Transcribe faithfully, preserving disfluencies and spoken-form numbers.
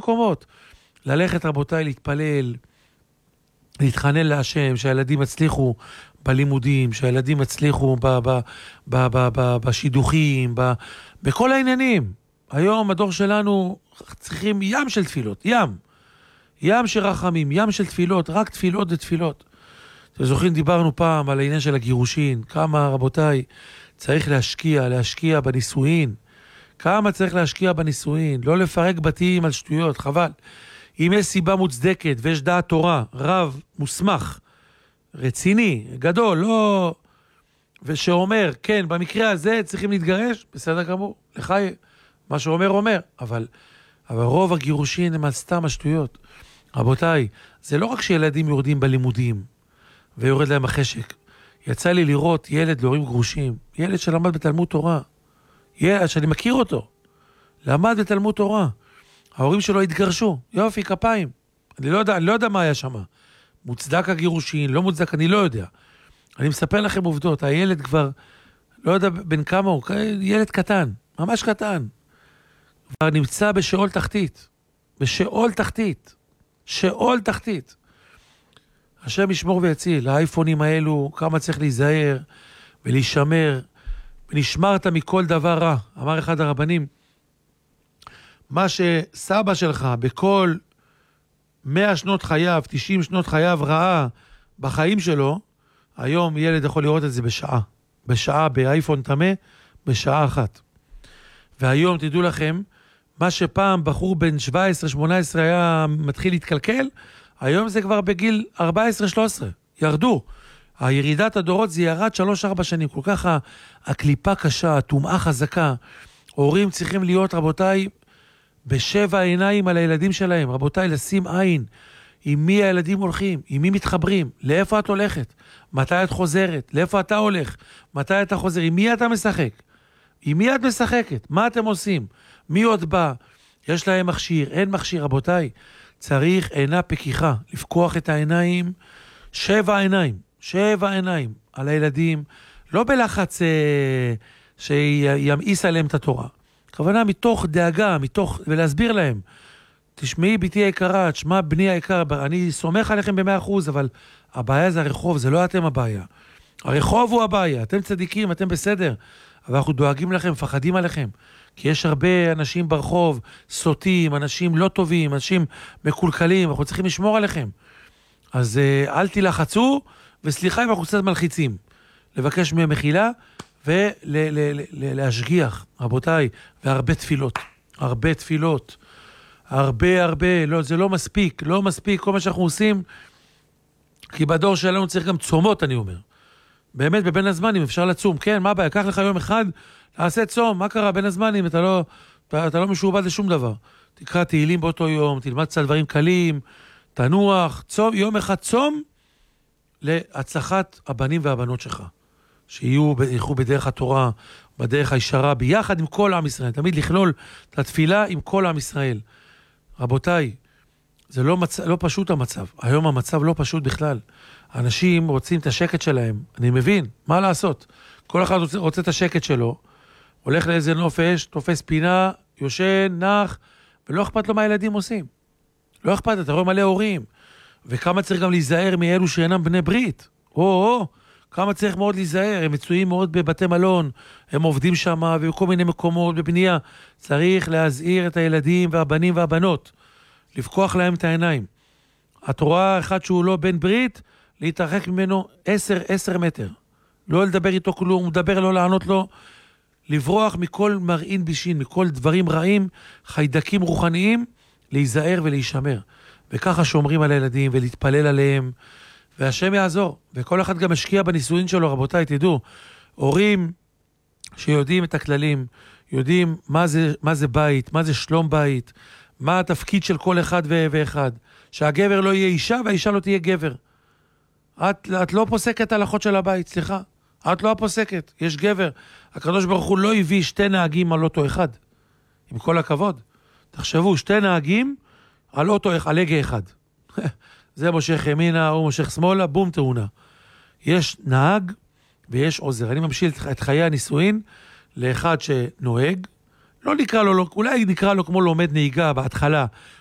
מקומות. ללכת רבותיי, להתפלל, להתחנן להשם, שהילדים הצליחו בלימודים, שהילדים הצליחו ב- ב- ב- ב- ב- בשידוכים, ב- בכל העניינים. היום הדור שלנו צריכים ים של תפילות, ים. ים של רחמים, ים של תפילות, רק תפילות ותפילות. אתם זוכרים, דיברנו פעם על העניין של הגירושין, כמה רבותיי צריך להשקיע, להשקיע בנישואין, כמה צריך להשקיע בנישואין, לא לפרק בתים על שטויות, חבל. אם יש סיבה מוצדקת ויש דעת תורה, רב מוסמך, רציני, גדול, לא... ושאומר, כן, במקרה הזה צריכים להתגרש, בסדר גמור, לך מה שאומר אומר, אבל, אבל רוב הגירושין הם על סתם השטויות. רבותיי, זה לא רק שילדים יורדים בלימודים, ויורד להם החשק. יצא לי לראות ילד להורים גרושים, ילד שלמד בתלמוד תורה, ילד שאני מכיר אותו, למד בתלמוד תורה, ההורים שלו התגרשו, יופי, כפיים. אני לא יודע, אני לא יודע מה היה שם. מוצדק הגירושין, לא מוצדק, אני לא יודע. אני מספר לכם עובדות, הילד כבר, לא יודע בין כמה הוא, ילד קטן, ממש קטן. כבר נמצא בשאול תחתית, בשאול תחתית, שאול תחתית. השם ישמור ויציל, האייפונים האלו, כמה צריך להיזהר ולהישמר, ונשמרת מכל דבר רע. אמר אחד הרבנים, מה שסבא שלך בכל מאה שנות חייו, תשעים שנות חייו ראה בחיים שלו, היום ילד יכול לראות את זה בשעה. בשעה באייפון תמה, בשעה אחת. והיום תדעו לכם, מה שפעם בחור בן שבע עשרה שמונה עשרה היה מתחיל להתקלקל, היום זה כבר בגיל ארבע עשרה שלוש עשרה. ירדו. הירידת הדורות זה ירד שלוש ארבע שנים. כל כך הקליפה קשה, התומעה חזקה. הורים צריכים להיות, רבותיי, בשבע עיניים על הילדים שלהם. רבותיי, לשים עין. עם מי הילדים הולכים? עם מי מתחברים? לאיפה את הולכת? מתי את חוזרת? לאיפה אתה הולך? מתי אתה חוזר? עם מי אתה משחק? עם מי את משחקת? מה אתם עושים? מי עוד בא? יש להם מכשיר, אין מכשיר, רבותיי. צריך עינה פקיחה, לפקוח את העיניים, שבע עיניים, שבע עיניים על הילדים, לא בלחץ אה, שימאיס עליהם את התורה. הכוונה מתוך דאגה, מתוך, ולהסביר להם, תשמעי ביתי היקרה, תשמע בני היקר, אני סומך עליכם במאה אחוז, אבל הבעיה זה הרחוב, זה לא אתם הבעיה. הרחוב הוא הבעיה, אתם צדיקים, אתם בסדר, אבל אנחנו דואגים לכם, מפחדים עליכם. כי יש הרבה אנשים ברחוב, סוטים, אנשים לא טובים, אנשים מקולקלים, אנחנו צריכים לשמור עליכם. אז אל תלחצו, וסליחה אם אנחנו קצת מלחיצים. לבקש מהם מחילה, ולהשגיח, רבותיי, והרבה תפילות. הרבה תפילות. הרבה הרבה, לא, זה לא מספיק, לא מספיק, כל מה שאנחנו עושים, כי בדור שלנו צריך גם צומות, אני אומר. באמת, בבין הזמנים אפשר לצום, כן, מה הבעיה? קח לך יום אחד, תעשה צום, מה קרה בין הזמנים? אתה לא, אתה, אתה לא משועבד לשום דבר. תקרא תהילים באותו יום, תלמד קצת דברים קלים, תנוח, צום, יום אחד צום, להצלחת הבנים והבנות שלך. שיהיו, ילכו בדרך התורה, בדרך הישרה, ביחד עם כל עם ישראל. תמיד לכלול את התפילה עם כל עם ישראל. רבותיי, זה לא, מצ... לא פשוט המצב. היום המצב לא פשוט בכלל. אנשים רוצים את השקט שלהם. אני מבין, מה לעשות? כל אחד רוצה, רוצה את השקט שלו, הולך לאיזה נופש, תופס פינה, יושן, נח, ולא אכפת לו מה הילדים עושים. לא אכפת, אתה רואה מלא הורים. וכמה צריך גם להיזהר מאלו שאינם בני ברית. או, או, כמה צריך מאוד להיזהר. הם מצויים מאוד בבתי מלון, הם עובדים שם ובכל מיני מקומות בבנייה. צריך להזהיר את הילדים והבנים והבנות. לפקוח להם את העיניים. התורה אחד שהוא לא בן ברית, להתרחק ממנו עשר, עשר מטר. לא לדבר איתו כלום, מדבר לא לענות לו, לברוח מכל מרעין בישין, מכל דברים רעים, חיידקים רוחניים, להיזהר ולהישמר. וככה שומרים על הילדים ולהתפלל עליהם, והשם יעזור. וכל אחד גם משקיע בנישואין שלו, רבותיי, תדעו, הורים שיודעים את הכללים, יודעים מה זה, מה זה בית, מה זה שלום בית, מה התפקיד של כל אחד ואחד. שהגבר לא יהיה אישה והאישה לא תהיה גבר. את, את לא פוסקת הלכות של הבית, סליחה. את לא הפוסקת, יש גבר. הקדוש ברוך הוא לא הביא שתי נהגים על אוטו אחד. עם כל הכבוד. תחשבו, שתי נהגים על אוטו, על הגה אחד. זה מושך ימינה, הוא מושך שמאלה, בום, תאונה. יש נהג ויש עוזר. אני ממשיל את חיי הנישואין לאחד שנוהג, לא נקרא לו, אולי נקרא לו כמו לומד נהיגה בהתחלה,